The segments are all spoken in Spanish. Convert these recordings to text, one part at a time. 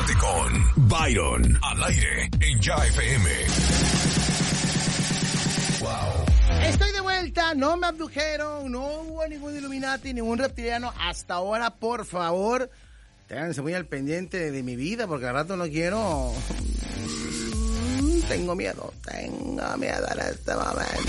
Despiértate con Byron, al aire, en Ya FM. Wow. Estoy de vuelta, no me abdujeron, no hubo ningún Illuminati, ningún reptiliano hasta ahora, por favor. Ténganse muy al pendiente de mi vida, porque al rato no quiero... Tengo miedo en este momento.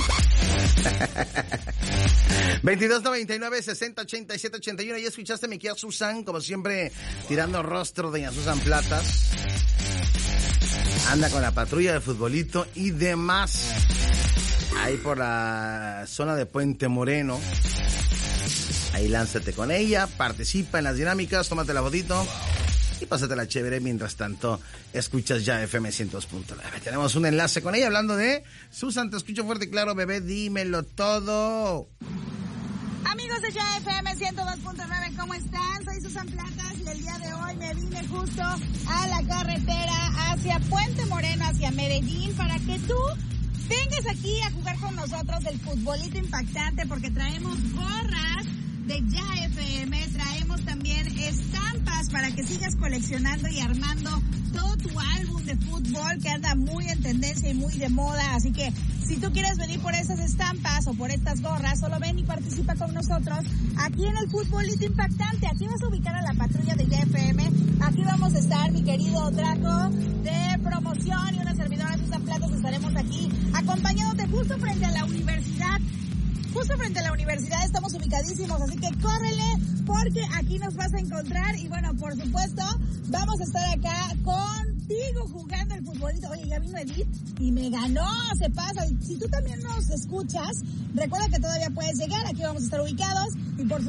2299-608781. Ya escuchaste mi Kia Susan, como siempre, tirando rostro de Susan Platas. Anda con la patrulla de futbolito y demás. Ahí por la zona de Puente Moreno. Ahí lánzate con ella, participa en las dinámicas, tómate la fotito y pásatela chévere. Mientras tanto, escuchas Ya FM 102.9. Tenemos un enlace con ella hablando de... Susan, te escucho fuerte y claro, bebé, dímelo todo. Amigos de Ya FM 102.9, ¿cómo están? Soy Susan Platas y el día de hoy me vine justo a la carretera hacia Puente Moreno, hacia Medellín, para que tú vengas aquí a jugar con nosotros el futbolito impactante, porque traemos gorras de Ya FM, traemos también estampas para que sigas coleccionando y armando todo tu álbum de fútbol que anda muy en tendencia y muy de moda. Así que si tú quieres venir por esas estampas o por estas gorras, solo ven y participa con nosotros aquí en el futbolito impactante. Aquí vas a ubicar a la patrulla de Ya FM. Aquí vamos a estar, mi querido Draco de promoción y una servidora Susan Platas. Estaremos aquí acompañándote justo frente a la universidad. Justo frente a la universidad estamos ubicadísimos, así que córrele porque aquí nos vas a encontrar. Y bueno, por supuesto, vamos a estar acá contigo jugando el futbolito. Oye, ya vino Edith y me ganó, se pasa. Si tú también nos escuchas, recuerda que todavía puedes llegar, aquí vamos a estar ubicados. Y por